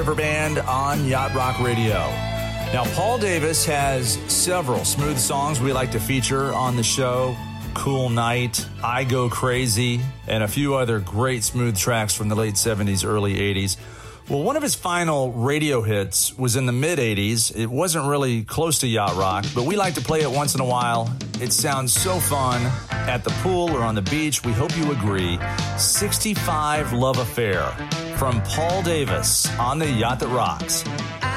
River Band on Yacht Rock Radio. Now, Paul Davis has several smooth songs we like to feature on the show. Cool Night, I Go Crazy, and a few other great smooth tracks from the late 70s, early 80s. Well, one of his final radio hits was in the mid-80s. It wasn't really close to yacht rock, but we like to play it once in a while. It sounds so fun at the pool or on the beach. We hope you agree. 65 Love Affair from Paul Davis on the Yacht That Rocks.